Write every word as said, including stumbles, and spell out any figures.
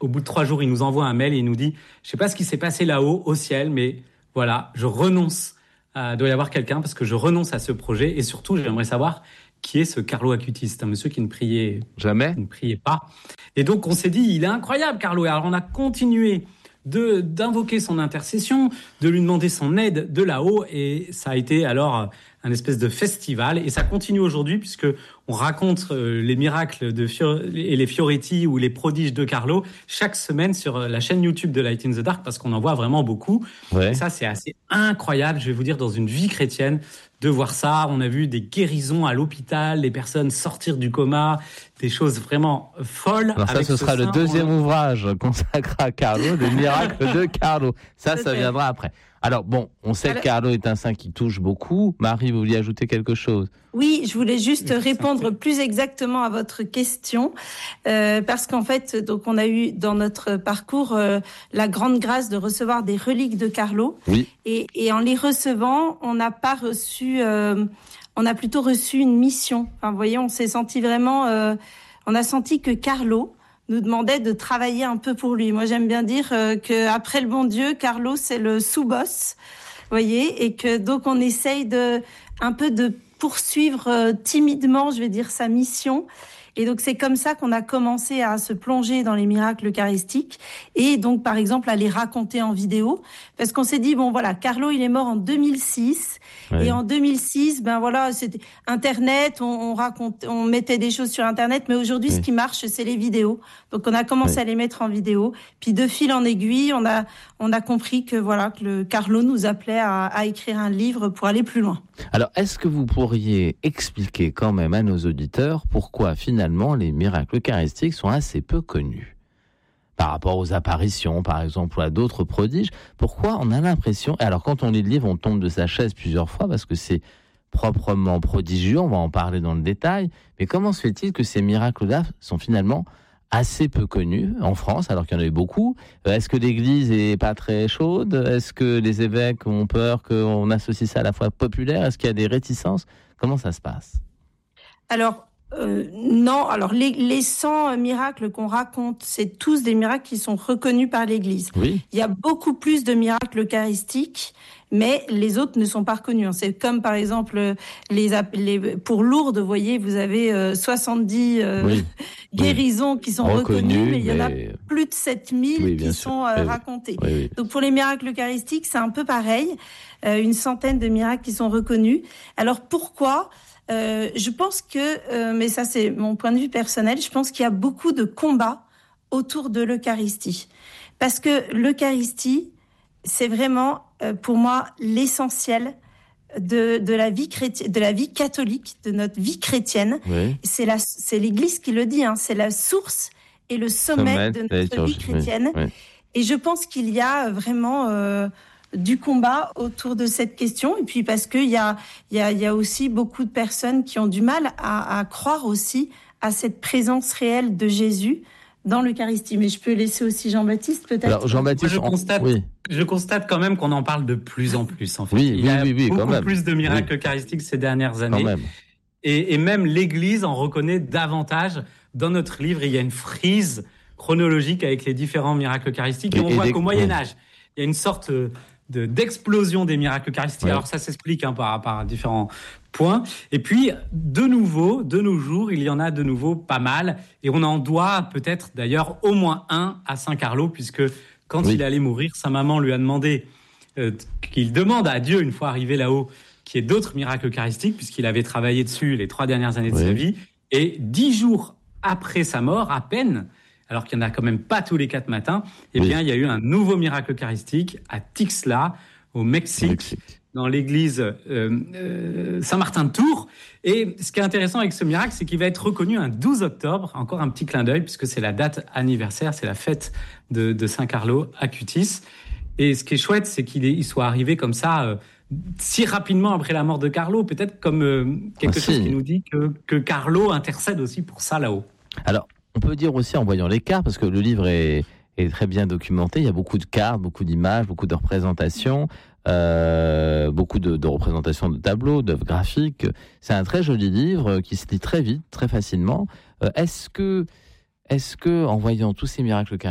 Au bout de trois jours, il nous envoie un mail et il nous dit « Je sais pas ce qui s'est passé là-haut, au ciel, mais voilà, je renonce. Il doit y avoir quelqu'un parce que je renonce à ce projet. Et surtout, j'aimerais savoir qui est ce Carlo Acutis. C'est un monsieur qui ne priait jamais, qui ne priait pas. Et donc, on s'est dit, il est incroyable, Carlo. Et alors, on a continué de, d'invoquer son intercession, de lui demander son aide de là-haut. Et ça a été alors un espèce de festival. Et ça continue aujourd'hui puisque on raconte les miracles de Fior- et les Fioretti ou les prodiges de Carlo chaque semaine sur la chaîne YouTube de Light in the Dark parce qu'on en voit vraiment beaucoup. Ouais. Et ça, c'est assez incroyable, je vais vous dire, dans une vie chrétienne, de voir ça. On a vu des guérisons à l'hôpital, des personnes sortir du coma, des choses vraiment folles. Alors ça, avec ce ce sera le saint, deuxième on... ouvrage consacré à Carlo, le miracle de Carlo. Ça, ça viendra après. Alors bon, on sait Alors... que Carlo est un saint qui touche beaucoup. Marie, vous vouliez ajouter quelque chose ? Oui, je voulais juste répondre plus exactement à votre question, euh, parce qu'en fait, donc on a eu dans notre parcours euh, la grande grâce de recevoir des reliques de Carlo, oui. et, et en les recevant, on n'a pas reçu, euh, on a plutôt reçu une mission. Enfin, vous voyez, on s'est senti vraiment, euh, on a senti que Carlo nous demandait de travailler un peu pour lui. Moi, j'aime bien dire euh, que après le bon Dieu, Carlo c'est le sous-boss, vous voyez, et que donc on essaye de un peu de poursuivre euh, timidement, je vais dire, sa mission. Et donc, c'est comme ça qu'on a commencé à se plonger dans les miracles eucharistiques et donc, par exemple, à les raconter en vidéo. Parce qu'on s'est dit, bon, voilà, Carlo, il est mort en deux mille six. Ouais. Et en deux mille six, ben voilà, c'était Internet, on, on raconte, on mettait des choses sur Internet. Mais aujourd'hui, oui. ce qui marche, c'est les vidéos. Donc, on a commencé oui. à les mettre en vidéo. Puis, de fil en aiguille, on a, on a compris que, voilà, que le Carlo nous appelait à, à écrire un livre pour aller plus loin. Alors, est-ce que vous pourriez expliquer quand même à nos auditeurs pourquoi, finalement, Finalement, les miracles eucharistiques sont assez peu connus par rapport aux apparitions, par exemple, ou à d'autres prodiges. Pourquoi on a l'impression... Alors, quand on lit le livre, on tombe de sa chaise plusieurs fois parce que c'est proprement prodigieux, on va en parler dans le détail. Mais comment se fait-il que ces miracles-là sont finalement assez peu connus en France, alors qu'il y en a eu beaucoup ? Est-ce que l'Église est pas très chaude ? Est-ce que les évêques ont peur qu'on associe ça à la foi populaire ? Est-ce qu'il y a des réticences ? Comment ça se passe ? Alors... Euh, non, alors les, les cent miracles qu'on raconte, c'est tous des miracles qui sont reconnus par l'Église. Oui. Il y a beaucoup plus de miracles eucharistiques, mais les autres ne sont pas reconnus. C'est comme par exemple les, les pour Lourdes, vous voyez, vous avez euh, soixante-dix euh, oui. guérisons oui. qui sont reconnues, reconnues mais il y en a mais... plus de sept mille oui, qui sont euh, oui. racontées. Oui, oui. Donc pour les miracles eucharistiques, c'est un peu pareil, euh, une centaine de miracles qui sont reconnus. Alors pourquoi ? Euh, je pense que, euh, mais ça c'est mon point de vue personnel, je pense qu'il y a beaucoup de combats autour de l'Eucharistie. Parce que l'Eucharistie, c'est vraiment, euh, pour moi, l'essentiel de, de la vie chrétienne, de la vie catholique, de notre vie chrétienne. Oui. C'est la, c'est l'Église qui le dit, hein, c'est la source et le sommet, sommet de notre vie chrétienne. Oui. Oui. Et je pense qu'il y a vraiment... Euh, du combat autour de cette question, et puis parce qu'il y a, il y a, il y a aussi beaucoup de personnes qui ont du mal à, à croire aussi à cette présence réelle de Jésus dans l'Eucharistie. Mais je peux laisser aussi Jean-Baptiste peut-être. Alors Jean-Baptiste, Moi, je constate, oui. je constate quand même qu'on en parle de plus en plus. En fait, oui, il y a oui, oui, beaucoup quand même. plus de miracles oui. eucharistiques ces dernières années, quand même. Et, et même l'Église en reconnaît davantage. Dans notre livre, il y a une frise chronologique avec les différents miracles eucharistiques, et, et on et voit des... qu'au Moyen Âge, il y a une sorte De, d'explosion des miracles eucharistiques. Ouais. Alors ça s'explique hein, par, par différents points. Et puis, de nouveau, de nos jours, il y en a de nouveau pas mal. Et on en doit peut-être d'ailleurs au moins un à Saint Carlo, puisque quand oui. il allait mourir, sa maman lui a demandé euh, qu'il demande à Dieu, une fois arrivé là-haut, qu'il y ait d'autres miracles eucharistiques, puisqu'il avait travaillé dessus les trois dernières années de oui. sa vie. Et dix jours après sa mort, à peine, alors qu'il n'y en a quand même pas tous les quatre matins, eh bien, oui. il y a eu un nouveau miracle eucharistique à Tixla, au Mexique, Mexique. dans l'église euh, euh, Saint-Martin de Tours. Et ce qui est intéressant avec ce miracle, c'est qu'il va être reconnu un douze octobre, encore un petit clin d'œil, puisque c'est la date anniversaire, c'est la fête de, de Saint Carlo Acutis. Et ce qui est chouette, c'est qu'il est, il soit arrivé comme ça, euh, si rapidement après la mort de Carlo, peut-être comme euh, quelque ah, chose si. qui nous dit que, que Carlo intercède aussi pour ça là-haut. Alors, on peut dire aussi en voyant les cartes, parce que le livre est, est très bien documenté, il y a beaucoup de cartes, beaucoup d'images, beaucoup de représentations, euh, beaucoup de, de représentations de tableaux, d'œuvres graphiques. C'est un très joli livre qui se lit très vite, très facilement. Euh, est-ce que, est-ce que, en voyant tous ces miracles